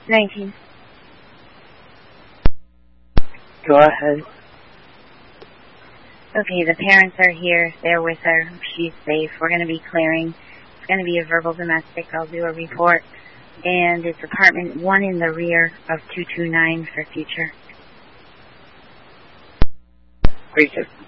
19. Go ahead. Okay, the parents are here. They're with her. She's safe. We're going to be clearing. It's going to be a verbal domestic. I'll do a report. And it's apartment 1 in the rear of 229 for future. Great.